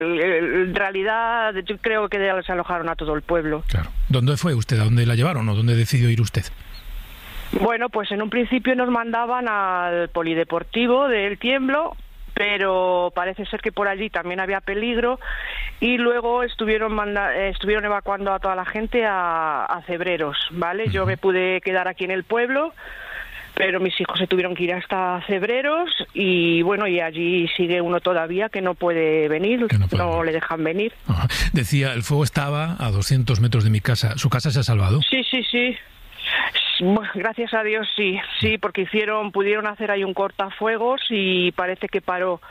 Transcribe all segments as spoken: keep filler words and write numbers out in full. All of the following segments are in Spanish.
en realidad yo creo que ya desalojaron a todo el pueblo. Claro. ¿Dónde fue usted? ¿A dónde la llevaron o dónde decidió ir usted? Bueno, pues en un principio nos mandaban al polideportivo del Tiemblo, pero parece ser que por allí también había peligro y luego estuvieron manda estuvieron evacuando a toda la gente a, a Cebreros, ¿vale? Uh-huh. Yo me pude quedar aquí en el pueblo, pero mis hijos se tuvieron que ir hasta Cebreros y bueno, y allí sigue uno todavía que no puede venir, que no, puede no le dejan venir. Uh-huh. Decía, el fuego estaba a doscientos metros de mi casa. ¿Su casa se ha salvado? Sí, sí, sí. Bueno, gracias a Dios sí, sí, porque hicieron, pudieron hacer ahí un cortafuegos y parece que paró.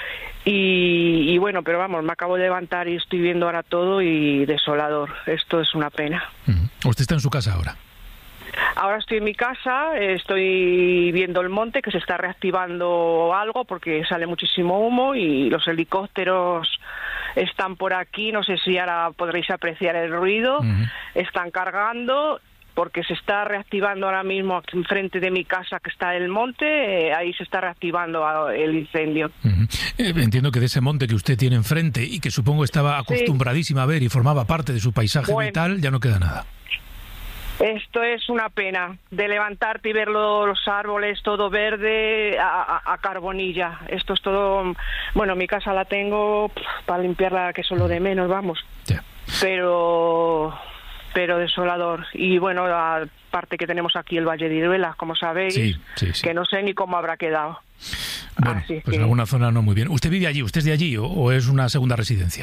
Y, y bueno, pero vamos, me acabo de levantar y estoy viendo ahora todo y desolador. Esto es una pena. Uh-huh. ¿Usted está en su casa ahora? Ahora estoy en mi casa, estoy viendo el monte, que se está reactivando algo porque sale muchísimo humo y los helicópteros están por aquí, no sé si ahora podréis apreciar el ruido, uh-huh. Están cargando porque se está reactivando ahora mismo aquí enfrente de mi casa, que está el monte, eh, ahí se está reactivando el incendio. Uh-huh. Eh, entiendo que de ese monte que usted tiene enfrente y que supongo estaba acostumbradísima sí. a ver y formaba parte de su paisaje bueno. vital, ya no queda nada. Esto es una pena, de levantarte y ver los árboles todo verde a, a, a carbonilla. Esto es todo... Bueno, mi casa la tengo pff, para limpiarla, que es lo de menos, vamos. Yeah. Pero... pero desolador. Y bueno, aparte que tenemos aquí el Valle de Iruela, como sabéis, sí, sí, sí. que no sé ni cómo habrá quedado. Bueno, Así pues que... en alguna zona no muy bien. ¿Usted vive allí? ¿Usted es de allí o, o es una segunda residencia?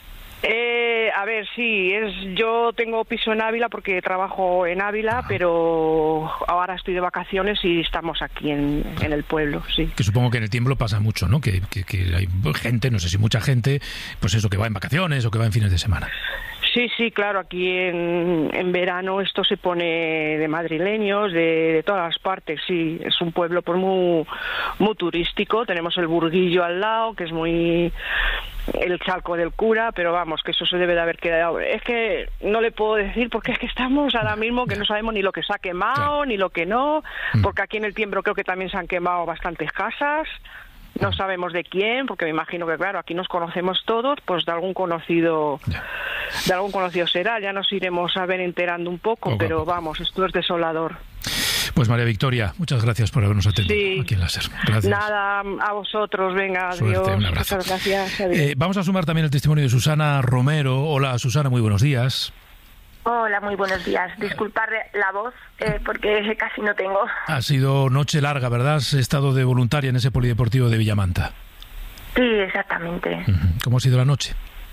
Eh, a ver, sí, es yo tengo piso en Ávila porque trabajo en Ávila, Ajá. pero ahora estoy de vacaciones y estamos aquí en, en el pueblo, sí. Que supongo que en el Tiemblo pasa mucho, ¿no? Que, que, que hay gente, no sé si mucha gente, pues eso, que va en vacaciones o que va en fines de semana. Sí, sí, claro, aquí en, en verano esto se pone de madrileños, de, de todas las partes, sí, es un pueblo pues muy, muy turístico, tenemos el Burguillo al lado, que es muy... el Charco del Cura, pero vamos, que eso se debe de haber quedado. Es que no le puedo decir porque es que estamos ahora mismo que no sabemos ni lo que se ha quemado, claro. ni lo que no, porque aquí en el Tiemblo creo que también se han quemado bastantes casas. No sabemos de quién, porque me imagino que, claro, aquí nos conocemos todos, pues de algún conocido, de algún conocido será. Ya nos iremos a ver enterando un poco, poco pero vamos, esto es desolador. Pues María Victoria, muchas gracias por habernos atendido sí. aquí en la SER. Gracias. Nada, a vosotros, venga, Suerte, adiós. Un abrazo. Muchas gracias. Adiós. Eh, vamos a sumar también el testimonio de Susana Romero. Hola, Susana, muy buenos días. Hola, muy buenos días. Disculpad la voz, eh, porque casi no tengo. Ha sido noche larga, ¿verdad? Has estado de voluntaria en ese polideportivo de Villamanta. Sí, exactamente. ¿Cómo ha sido la noche?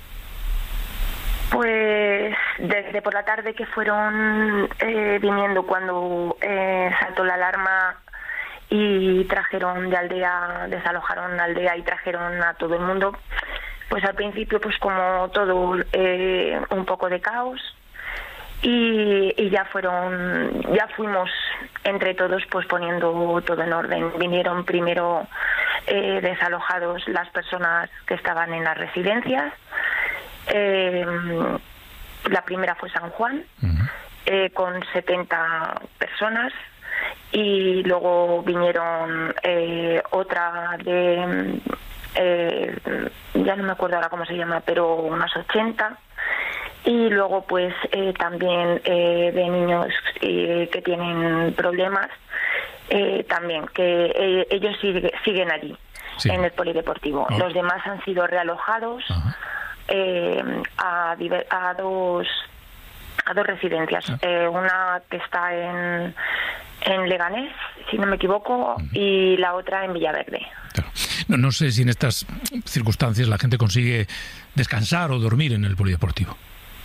Pues desde por la tarde que fueron eh, viniendo cuando eh, saltó la alarma y trajeron de aldea, desalojaron la aldea y trajeron a todo el mundo, pues al principio pues como todo eh, un poco de caos. Y, y ya fueron, ya fuimos entre todos pues poniendo todo en orden. Vinieron primero eh, desalojados las personas que estaban en las residencias. Eh, la primera fue San Juan, uh-huh. eh, con setenta personas. Y luego vinieron eh, otra de, eh, ya no me acuerdo ahora cómo se llama, pero unas ochenta. Y luego pues eh, también eh, de niños eh, que tienen problemas, eh, también, que eh, ellos sigue, siguen allí, sí. en el polideportivo. Oh. Los demás han sido realojados eh, a, a dos a dos residencias. Ah. Eh, una que está en, en Leganés, si no me equivoco, uh-huh. y la otra en Villaverde. Claro. No, no sé si en estas circunstancias la gente consigue descansar o dormir en el polideportivo.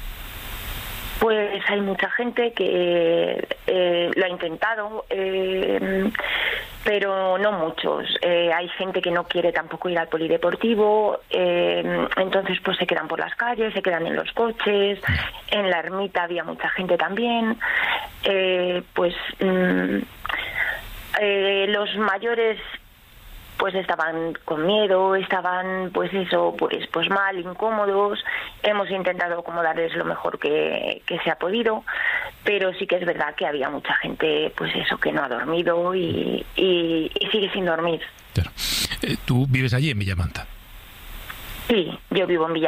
Pues hay mucha gente que eh, lo ha intentado, eh, pero no muchos. Eh, hay gente que no quiere tampoco ir al polideportivo, eh, entonces pues se quedan por las calles, se quedan en los coches. En la ermita había mucha gente también. Eh, pues mm, eh, los mayores pues estaban con miedo, estaban pues eso, pues pues mal, incómodos. Hemos intentado como darles lo mejor que, que se ha podido, pero sí que es verdad que había mucha gente pues eso que no ha dormido y, y, y sigue sin dormir. Claro. ¿Tú vives allí en Villamanta? Sí, yo vivo en Villa